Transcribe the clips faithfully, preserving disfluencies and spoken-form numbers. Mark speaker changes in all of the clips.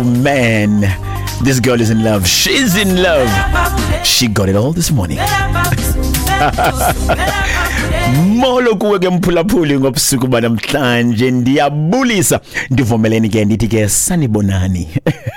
Speaker 1: man, this girl is in love. She's in love. She got it all this morning. Molo kuwe ke mphulaphuli ngobusuku banamhlanje ndiyabulisa ndivumeleni ke ndithi ke sanibonani.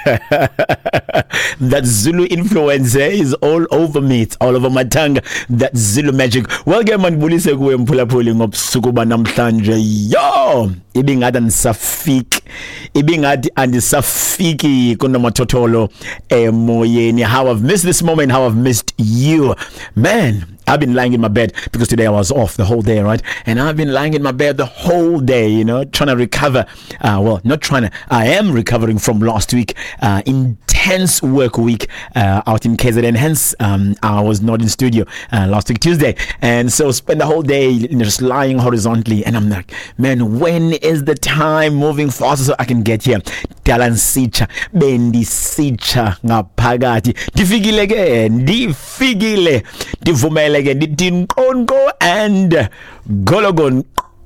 Speaker 1: That Zulu influence is all over me, it's all over my tongue. That Zulu magic. Well ke mandibulise kuwe mphulaphuli ngobusuku banamhlanje. Yo, ibingathi andisafiki. Ibingathi andisafiki kunomathotholo emoyeni. How I've missed this moment, how I've missed you. Man, I've been lying in my bed because today I was off the whole day, right? And I've been lying in my bed the whole day, you know, trying to recover. Uh, well, not trying to, I am recovering from last week. Uh, intense work week uh, out in K Z N. Hence, um, I was not in studio uh, last week, Tuesday. And so spend the whole day, you know, just lying horizontally. And I'm like, man, when is the time moving faster so I can get here? Dalan sicha, bendi sicha ngaphakathi. Difikile ke, difikile. Divumele ke, ditinkonko and gologon.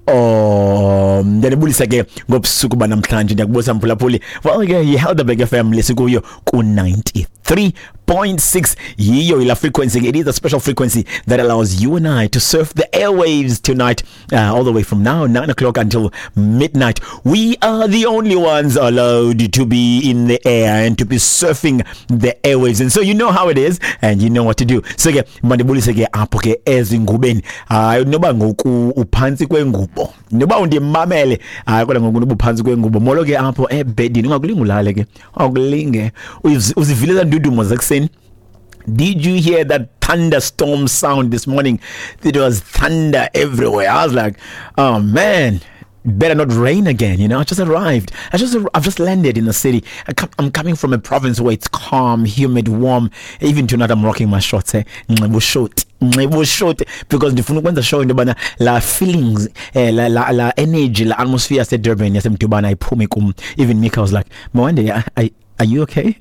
Speaker 1: Oh, ndiyabulisa ke ngobusuku banamhlanje ndiyakubuza mphulaphuli. Well ke you held the big F M lesikuyo ku ninety-three point six yiyo ila frequency. It is a special frequency that allows you and I to surf the airwaves tonight, uh, all the way from now nine o'clock until midnight. We are the only ones allowed to be in the air and to be surfing the airwaves, and so you know how it is and you know what to do. So ke mandibulise ke apho ke ezingubeni. Hayi noba ngoku uphansi kwengubo, noba undimamele hayi kodwa ngoku noba uphansi kwengubo molo ke apho ebedini ungakulinga ulale ke awukulinge uzivileza ndudumo zakuseni. Did you hear that thunderstorm sound this morning? It was thunder everywhere. I was like, oh man, better not rain again, you know. I just arrived. I just I've just landed in the city. I come, I'm coming from a province where it's calm, humid, warm. Even tonight I'm rocking my shorts. Eh? Short. Short because ndifuna ukwenza show ndobana la feelings eh, la, la la energy la atmosphere yase Durban yase Mtubana iphume kum. Even Mika was like, Mwande, I, I are you okay?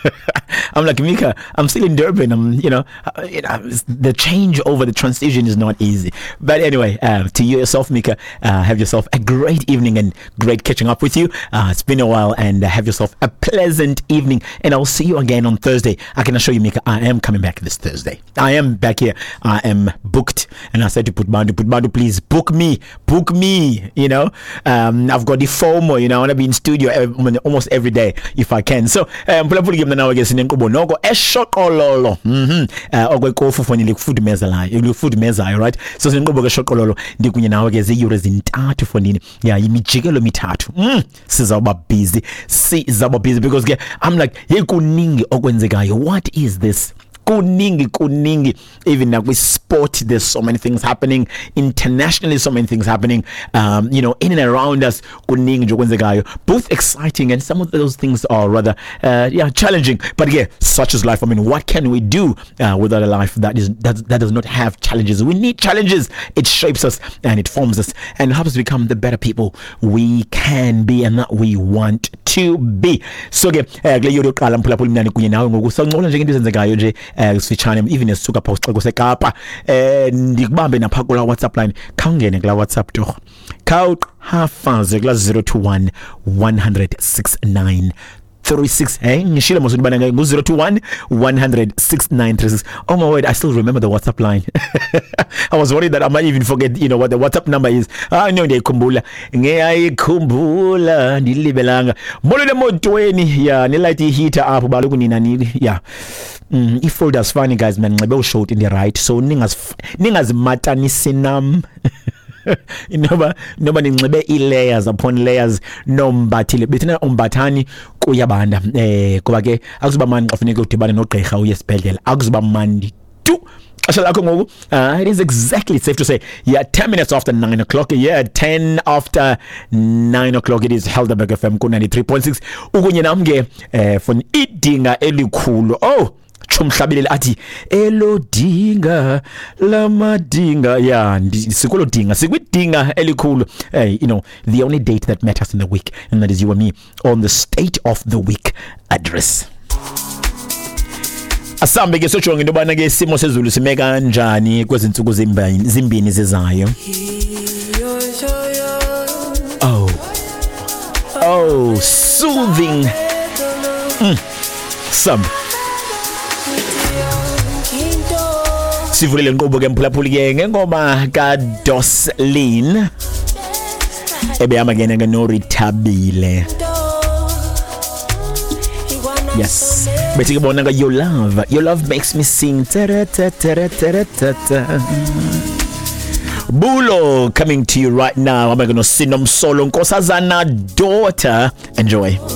Speaker 1: I'm like, Mika, I'm still in Durban. I'm, you know, uh, you know, the change over the transition is not easy. But anyway, uh, to you yourself, Mika, uh, have yourself a great evening and great catching up with you. Uh, it's been a while, and uh, have yourself a pleasant evening. And I'll see you again on Thursday. I can assure you, Mika, I am coming back this Thursday. I am back here. I am booked. And I said to Putbandu, Putbandu, please book me. Book me, you know. Um, I've got the FOMO, you know. I want to be in studio every, almost every day if I can. So mphulaphuli ke mna nawe ke sinenkqubo noko eshoqololo mhm uh, okwekofu fonile kufudumezelayo ukufudumezelayo, right? So sinenkqubo ke eshoqololo ndikunye nawe ke ziyure zintathu fonini ya imijikelo mithathu. mm sizawuba busy sizawuba busy because ke I'm like hey kuningi okwenzekayo. What is this? Kuningi, kuningi. Even now with sport, there's so many things happening internationally. So many things happening, um, you know, in and around us. Kuningi, jokwenzekayo. Both exciting and some of those things are rather, uh, yeah, challenging. But again, such is life. I mean, what can we do uh, without a life that is that that does not have challenges? We need challenges. It shapes us and it forms us and helps us become the better people we can be and that we want to be. So again, kule yoro qala mphulaphuli mnani kunye nawe ngoku sancola nje into ezenzekayo nje. Uh, switchane even esuka post xa kusekapa eh ndikubambe napha kula WhatsApp line khawungene kula WhatsApp doch khawuhafaze kula zero two one one hundred sixty-nine thirty-six. Hey, ngishilo mos ndibana ngu zero two one one hundred sixty-nine thirty-six. Oh my word, I still remember the WhatsApp line. I was worried that I might even forget, you know, what the WhatsApp number is. Ah no, ndiyikhumbula. Ngiyayikhumbula ndilibelanga. Molole motweni ya nelight heater apho baloku nina nili. Yeah. Mm, i-folders funny guys man ngcebe ushort in the right so ningas ningazimatanisi nam. Inoba noba ninxibe i-layers upon layers nombathile bethina umbathani kuyabanda eh kuba ke akuzuba mandi xa funeka udibane nogqirha uye esibhedlela akuzuba mandi tu xesha lakho ngoku. Uh, it is exactly safe to say yeah ten minutes after nine o'clock. Yeah, ten after nine o'clock. It is Helderberg F M ku ninety-three point six ukunye nam ke eh for idinga elikhulu. Oh chumhlabelele athi elodinga lamadinga ya sikulo dinga sikwidinga elikhulu. Hey, you know, the only date that matters in the week, and that is you and me on the State of the Week address. Asambe ke sojonga into bana ke isimo sezulu sime kanjani kwezinsuku zimbini zezayo. Oh oh soothing mm. Some sivulile nkqubo ke mphulaphuli ke ngengoma ka Doslin ebeyama ke ngenorithabile. Yes, bethi ke bona your love, your love makes me sing. Bulo coming to you right now. I'm going to sing them solo Nkosazana daughter. Enjoy.